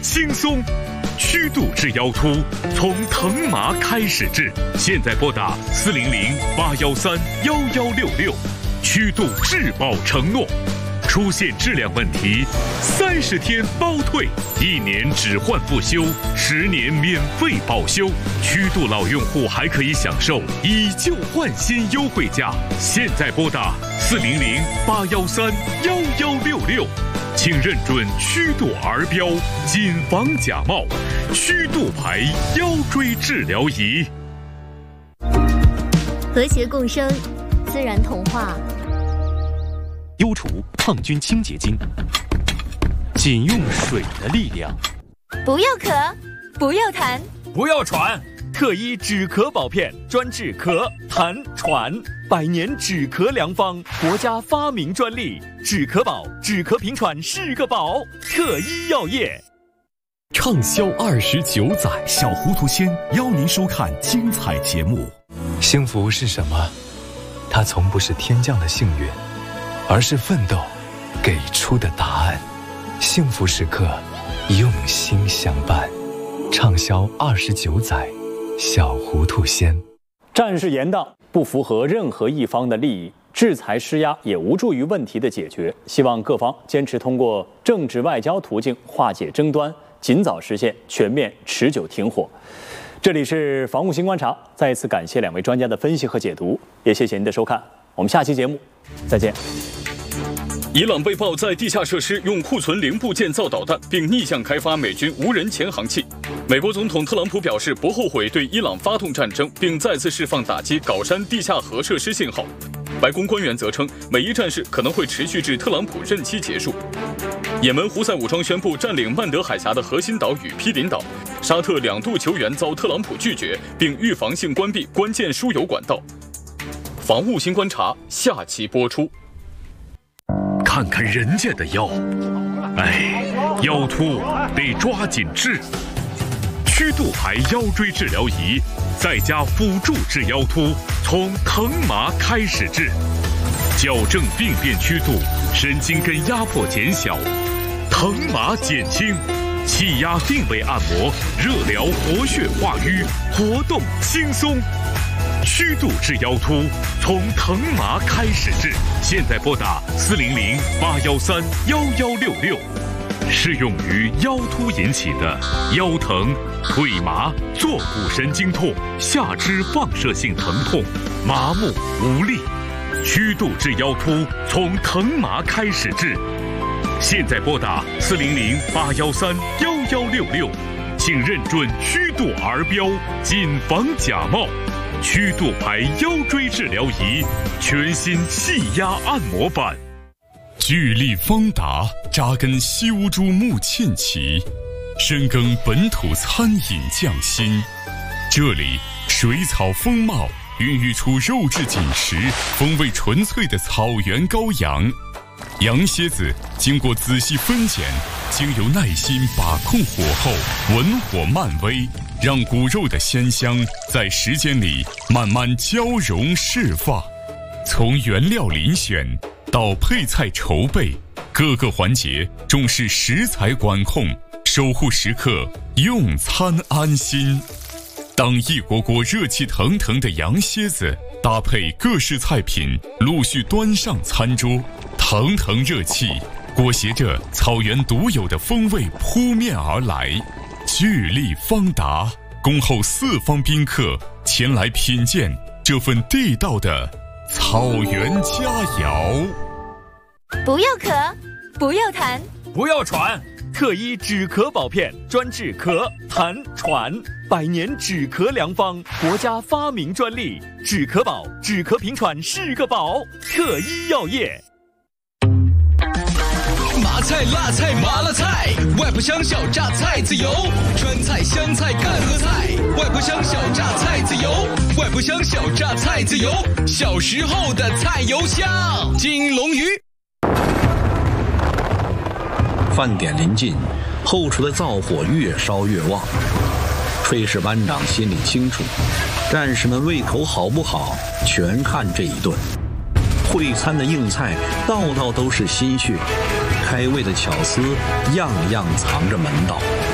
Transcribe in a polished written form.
轻松。虚度至腰突，从疼麻开始治。现在拨打400-813-1166，虚度质保承诺。出现质量问题，30天包退，1年只换不修，10年免费保修。虚度老用户还可以享受以旧换新优惠价。现在拨打400-813-1166，请认准虚度儿标，谨防假冒。虚度牌腰椎治疗仪， 和谐共生，自然童话。 优除抗菌清洁精，仅用水的力量。 不要咳，不要痰， 不要喘。特一止咳宝片，专治咳、痰、喘，100年止咳良方，国家发明专利。止咳宝，止咳平喘是个宝。特一药业。 畅销29载，小糊涂仙邀您收看精彩节目。 幸福是什么？它从不是天降的幸运，而是奋斗给出的答案。幸福时刻，用心相伴。畅销29载，小糊涂仙。 战事严当，不符合任何一方的利益，制裁施压也无助于问题的解决。希望各方坚持通过政治外交途径化解争端，尽早实现全面持久停火。这里是防务新观察，再一次感谢2位专家的分析和解读，也谢谢您的收看。我们下期节目再见。 伊朗被曝在地下设施用库存零部件造导弹，并逆向开发美军无人潜航器。美国总统特朗普表示不后悔对伊朗发动战争，并再次释放打击搞山地下核设施信号。白宫官员则称，美伊战事可能会持续至特朗普任期结束。也门胡塞武装宣布占领曼德海峡的核心岛屿毗邻岛，沙特2度求援遭特朗普拒绝，并预防性关闭关键输油管道。防务新观察下期播出。 看看人家的腰，腰突得抓紧治。虚度牌腰椎治疗仪，再加辅助治腰突，从疼麻开始治，矫正病变虚度，神经根压迫减小，疼麻减轻，气压定位按摩，热疗活血化瘀，活动轻松。虚度治腰突，从疼麻开始治。现在拨打400-813-1166，适用于腰突引起的腰疼、腿麻、坐骨神经痛、下肢放射性疼痛、麻木无力。虚度治腰突，从疼麻开始治。现在拨打400-813-1166，请认准虚度儿标，谨防假冒。虚度牌腰椎治疗仪，全新气压按摩版。 聚力方达扎根西乌珠穆沁旗，深耕本土餐饮匠心。这里水草丰茂，孕育出肉质紧实、风味纯粹的草原羔羊。羊蝎子经过仔细分拣，经由耐心把控火候，文火慢煨，让骨肉的鲜香在时间里慢慢交融释放。从原料遴选到配菜筹备，各个环节重视食材管控，守护食客用餐安心。当一锅锅热气腾腾的羊蝎子搭配各式菜品陆续端上餐桌，腾腾热气，裹挟着草原独有的风味扑面而来。聚力方达，恭候4方宾客前来品鉴这份地道的草原佳肴。 不要咳，不要痰， 不要喘。特一止咳宝片，专治咳、痰、喘，100年止咳良方，国家发明专利。止咳宝，止咳平喘是个宝。特一药业。 麻菜、辣菜、麻辣菜，外婆乡小榨菜籽油，川菜、湘菜、赣和菜，外婆乡小榨菜籽油，外婆乡小榨菜籽油，小时候的菜油香。金龙鱼。 饭点临近，后厨的灶火越烧越旺。炊事班长心里清楚，战士们胃口好不好，全看这一顿。会餐的硬菜，道道都是心血；开胃的巧思，样样藏着门道。